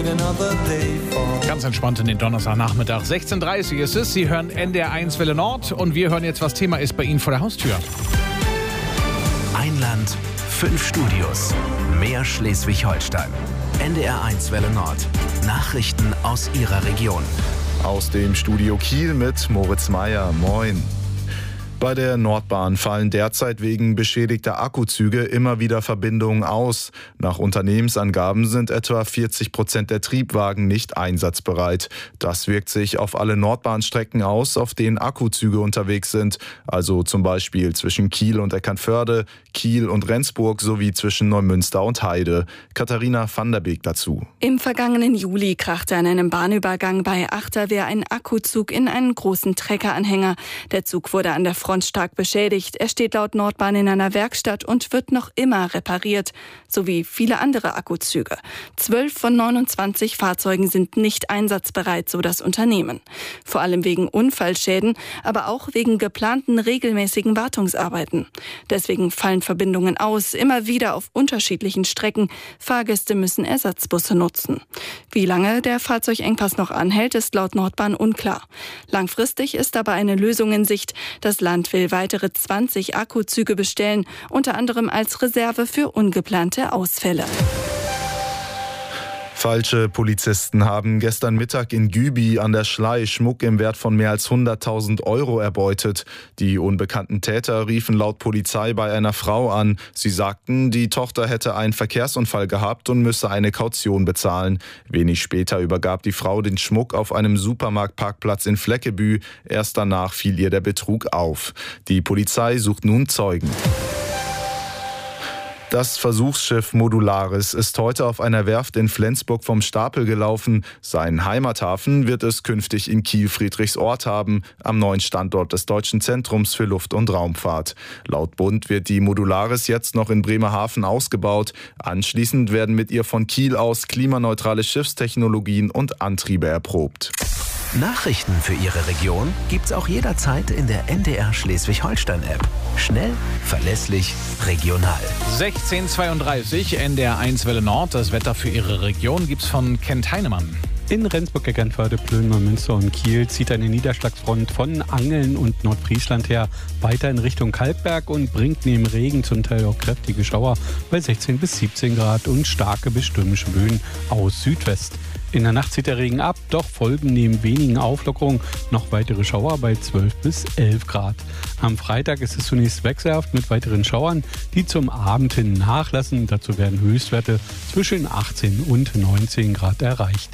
Ganz entspannt in den Donnerstagnachmittag. 16:30 ist es. Sie hören NDR1 Welle Nord und wir hören jetzt, was Thema ist bei Ihnen vor der Haustür. Ein Land, 5 Studios. Mehr Schleswig-Holstein. NDR1 Welle Nord. Nachrichten aus Ihrer Region. Aus dem Studio Kiel mit Moritz Meyer. Moin. Bei der Nordbahn fallen derzeit wegen beschädigter Akkuzüge immer wieder Verbindungen aus. Nach Unternehmensangaben sind etwa 40% der Triebwagen nicht einsatzbereit. Das wirkt sich auf alle Nordbahnstrecken aus, auf denen Akkuzüge unterwegs sind. Also zum Beispiel zwischen Kiel und Eckernförde, Kiel und Rendsburg sowie zwischen Neumünster und Heide. Katharina van der Beek dazu. Im vergangenen Juli krachte an einem Bahnübergang bei Achterwehr ein Akkuzug in einen großen Treckeranhänger. Der Zug wurde an der Front stark beschädigt. Er steht laut Nordbahn in einer Werkstatt und wird noch immer repariert, sowie viele andere Akkuzüge. 12 von 29 Fahrzeugen sind nicht einsatzbereit, so das Unternehmen. Vor allem wegen Unfallschäden, aber auch wegen geplanten regelmäßigen Wartungsarbeiten. Deswegen fallen Verbindungen aus, immer wieder auf unterschiedlichen Strecken. Fahrgäste müssen Ersatzbusse nutzen. Wie lange der Fahrzeugengpass noch anhält, ist laut Nordbahn unklar. Langfristig ist aber eine Lösung in Sicht. Das Land will weitere 20 Akkuzüge bestellen, unter anderem als Reserve für ungeplante Ausfälle. Falsche Polizisten haben gestern Mittag in Gübi an der Schlei Schmuck im Wert von mehr als 100.000 € erbeutet. Die unbekannten Täter riefen laut Polizei bei einer Frau an. Sie sagten, die Tochter hätte einen Verkehrsunfall gehabt und müsse eine Kaution bezahlen. Wenig später übergab die Frau den Schmuck auf einem Supermarktparkplatz in Fleckebü. Erst danach fiel ihr der Betrug auf. Die Polizei sucht nun Zeugen. Das Versuchsschiff Modularis ist heute auf einer Werft in Flensburg vom Stapel gelaufen. Seinen Heimathafen wird es künftig in Kiel-Friedrichsort haben, am neuen Standort des Deutschen Zentrums für Luft- und Raumfahrt. Laut Bund wird die Modularis jetzt noch in Bremerhaven ausgebaut. Anschließend werden mit ihr von Kiel aus klimaneutrale Schiffstechnologien und Antriebe erprobt. Nachrichten für Ihre Region gibt's auch jederzeit in der NDR Schleswig-Holstein-App. Schnell, verlässlich, regional. 16:32 NDR1 Welle Nord. Das Wetter für Ihre Region gibt's von Kent Heinemann. In Rendsburg, Eckernförde, Plön, Neumünster und Kiel zieht eine Niederschlagsfront von Angeln und Nordfriesland her weiter in Richtung Kalkberg und bringt neben Regen zum Teil auch kräftige Schauer bei 16 bis 17 Grad und starke bis stürmische Böen aus Südwest. In der Nacht zieht der Regen ab, doch folgen neben wenigen Auflockerungen noch weitere Schauer bei 12 bis 11 Grad. Am Freitag ist es zunächst wechselhaft mit weiteren Schauern, die zum Abend hin nachlassen. Dazu werden Höchstwerte zwischen 18 und 19 Grad erreicht.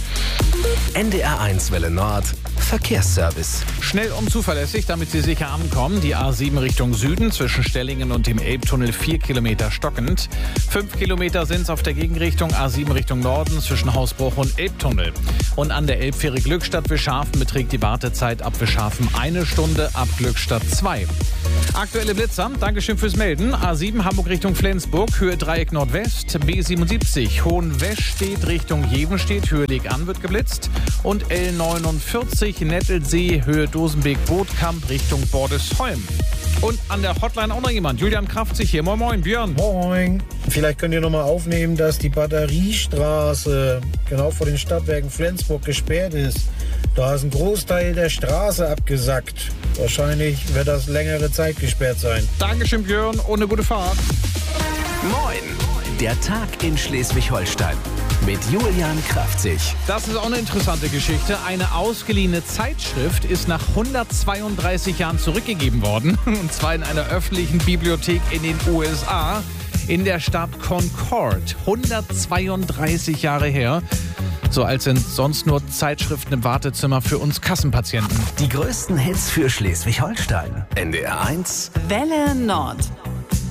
NDR1 Welle Nord. Verkehrsservice. Schnell und zuverlässig, damit Sie sicher ankommen. Die A7 Richtung Süden zwischen Stellingen und dem Elbtunnel 4 Kilometer stockend. 5 Kilometer sind es auf der Gegenrichtung A7 Richtung Norden zwischen Hausbruch und Elbtunnel. Und an der Elbfähre Glückstadt-Wischhafen beträgt die Wartezeit ab Wischhafen 1 Stunde, ab Glückstadt 2. Aktuelle Blitzer, Dankeschön fürs Melden. A7 Hamburg Richtung Flensburg, Höhe Dreieck Nordwest. B77 Hohenwestedt Richtung Jevenstedt, Höhe Leg-An wird geblitzt. Und L49 Nettelsee, Höhe Dosenbeek-Bootkamp Richtung Bordesholm. Und an der Hotline auch noch jemand. Julian Kraftzig hier. Moin, moin, Björn. Moin. Vielleicht könnt ihr noch mal aufnehmen, dass die Batteriestraße genau vor den Stadtwerken Flensburg gesperrt ist. Da ist ein Großteil der Straße abgesackt. Wahrscheinlich wird das längere Zeit gesperrt sein. Dankeschön, Björn. Und eine gute Fahrt. Moin. Der Tag in Schleswig-Holstein. Mit Julian Kraftzig. Das ist auch eine interessante Geschichte. Eine ausgeliehene Zeitschrift ist nach 132 Jahren zurückgegeben worden. Und zwar in einer öffentlichen Bibliothek in den USA. In der Stadt Concord. 132 Jahre her. So als sind sonst nur Zeitschriften im Wartezimmer für uns Kassenpatienten. Die größten Hits für Schleswig-Holstein. NDR1 Welle Nord.